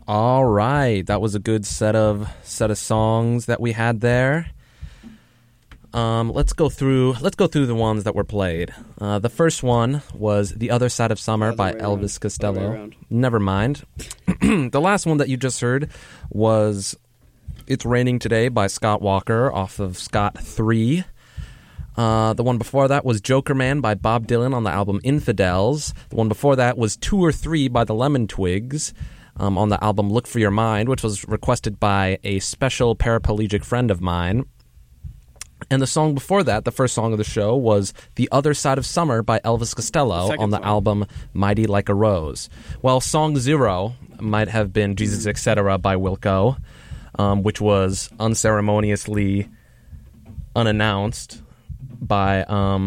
All right, that was a good set of songs that we had there. Let's go through the ones that were played. The first one was "The Other Side of Summer" by Elvis Costello. Never mind. The last one that you just heard was "It's Raining Today" by Scott Walker off of Scott 3. The one before that was "Joker Man" by Bob Dylan on the album Infidels. The one before that was "2 or 3" by the Lemon Twigs on the album Look for Your Mind, which was requested by a special paraplegic friend of mine. And the song before that, the first song of the show, was "The Other Side of Summer" by Elvis Costello on the album Mighty Like a Rose. Well, song 0 might have been "Jesus Etc." by Wilco, which was unceremoniously unannounced by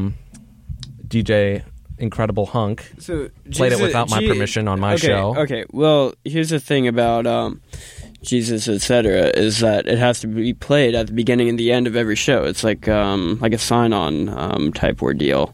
DJ Incredible Hunk. So played it without my permission on my show. Okay, well, here's the thing about Jesus Etc. is that it has to be played at the beginning and the end of every show. It's like a sign-on type ordeal.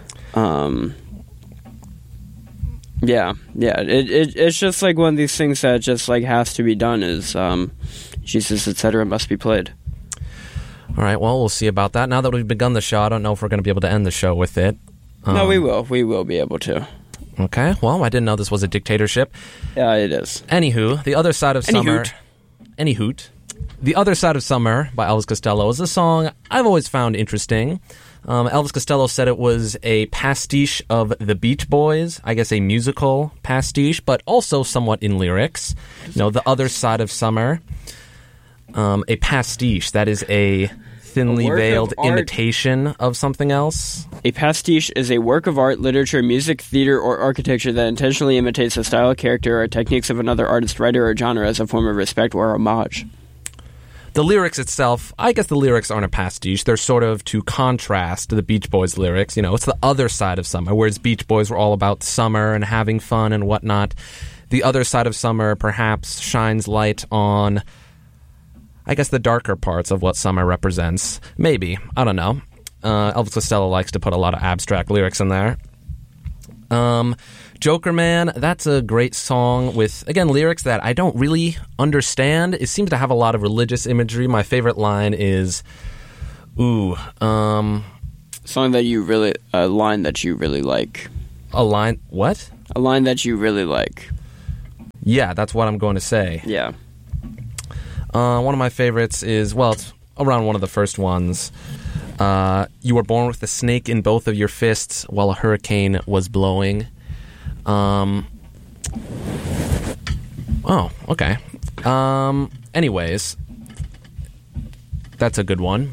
It's just like one of these things that just like has to be done. Is Jesus Etc. must be played. All right, well, we'll see about that. Now that we've begun the show, I don't know if we're going to be able to end the show with it. No, we will. We will be able to. Okay, well, I didn't know this was a dictatorship. Yeah, it is. Anywho, "The Other Side of Summer." Any hoot. "The Other Side of Summer" by Elvis Costello is a song I've always found interesting. Elvis Costello said it was a pastiche of the Beach Boys, I guess a musical pastiche, but also somewhat in lyrics. You know, "The Other Side of Summer." A pastiche, that is a thinly veiled imitation of something else. A pastiche is a work of art, literature, music, theater, or architecture that intentionally imitates the style, character, or techniques of another artist, writer, or genre as a form of respect or homage. The lyrics itself, I guess the lyrics aren't a pastiche. They're sort of to contrast the Beach Boys lyrics. You know, it's the other side of summer, whereas Beach Boys were all about summer and having fun and whatnot. The Other Side of Summer perhaps shines light on, I guess, the darker parts of what summer represents. Maybe. I don't know. Elvis Costello likes to put a lot of abstract lyrics in there. "Joker Man," that's a great song with, again, lyrics that I don't really understand. It seems to have a lot of religious imagery. My favorite line is, a line that you really like. A line, what? A line that you really like. Yeah, that's what I'm going to say. Yeah. One of my favorites is, well, it's around one of the first ones. "You were born with a snake in both of your fists while a hurricane was blowing." Oh, okay. Anyways, that's a good one.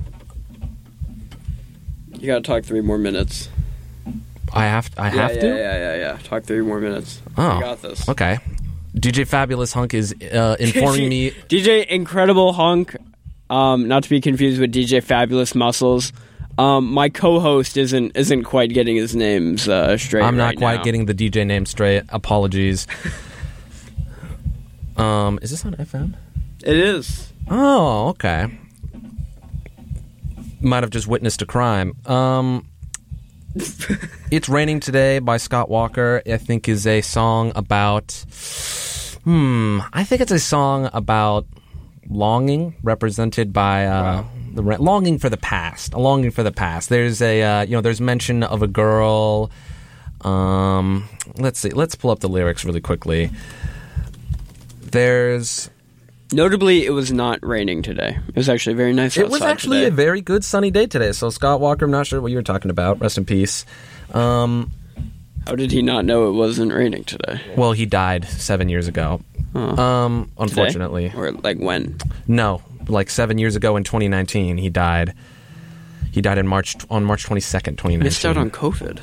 You gotta talk 3 more minutes. I have to? Yeah. Talk 3 more minutes. Oh, I got this. Okay. DJ Fabulous Hunk is informing me... DJ Incredible Hunk, not to be confused with DJ Fabulous Muscles. My co-host isn't quite getting his names straight. I'm not quite getting the DJ name straight. Apologies. Is this on FM? It is. Oh, okay. Might have just witnessed a crime. "It's Raining Today" by Scott Walker, I think, is a song about... I think it's a song about longing, represented by longing for the past. A longing for the past. There's a there's mention of a girl. Let's see. Let's pull up the lyrics really quickly. There's... Notably, it was not raining today. It was actually very nice outside. It was actually a very good sunny day today. So, Scott Walker, I'm not sure what you were talking about. Rest in peace. How did he not know it wasn't raining today? Well, he died 7 years ago. Unfortunately. Today? Or like when? No, like 7 years ago in 2019, he died. He died on March 22nd, 2019. Missed out on COVID.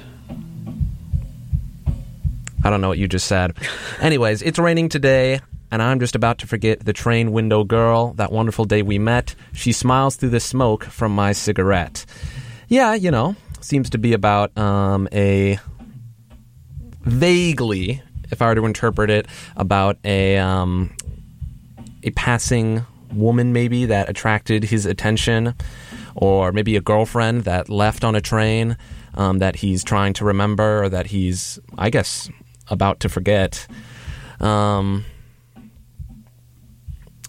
I don't know what you just said. Anyways, it's raining today, and I'm just about to forget the train window girl, that wonderful day we met. She smiles through the smoke from my cigarette. Yeah, seems to be about a vaguely, if I were to interpret it, about a passing woman maybe that attracted his attention, or maybe a girlfriend that left on a train that he's trying to remember, or that he's, I guess, about to forget.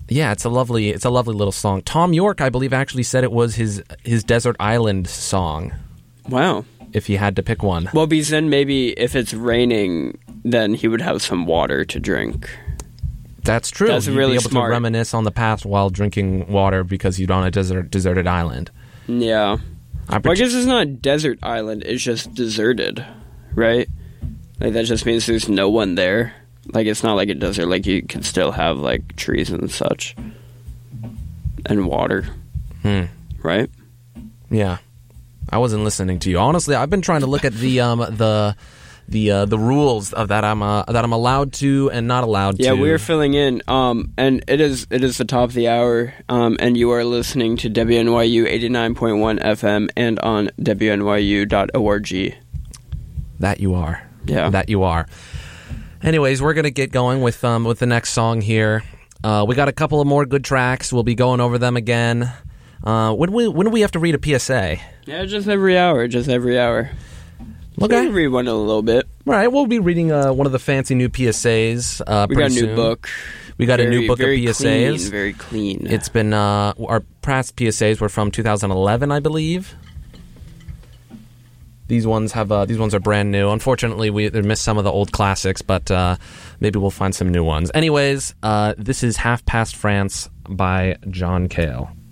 Yeah, it's a lovely little song. Tom York, I believe, actually said it was his desert island song. Wow. If he had to pick one. Well, because then maybe if it's raining, then he would have some water to drink. That's true. That's You'd really be able smart. to reminisce on the past while drinking water because you're on a deserted island. Yeah. Well, I guess it's not a desert island. It's just deserted, right? Like, that just means there's no one there. Like, it's not like a desert. Like, you can still have, like, trees and such. And water. Right? Yeah. I wasn't listening to you. Honestly, I've been trying to look at the rules of that I'm allowed to and not allowed to. Yeah, we're filling in. And it is the top of the hour. And you are listening to WNYU 89.1 FM and on WNYU.org. That you are. Yeah. That you are. Anyways, we're gonna get going with the next song here. We got a couple of more good tracks. We'll be going over them again. When do we have to read a PSA? Yeah, just every hour. Okay. We'll read one in a little bit. All right, we'll be reading one of the fancy new PSAs. We got a new book. We got a new book of PSAs. Very clean. It's been our past PSAs were from 2011, I believe. These ones are brand new. Unfortunately, we missed some of the old classics, but maybe we'll find some new ones. Anyways, this is Half Past France by John Cale.